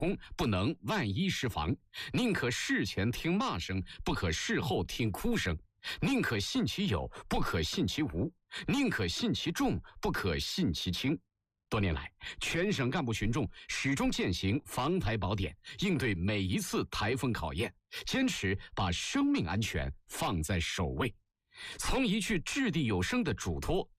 不能万一失防。宁可事前听骂声，不可事后听哭声。宁可信其有，不可信其无。宁可信其重，不可信其轻。多年来，全省干部群众始终践行防台宝典，应对每一次台风考验，坚持把生命安全放在首位。从一句掷地有声的嘱托，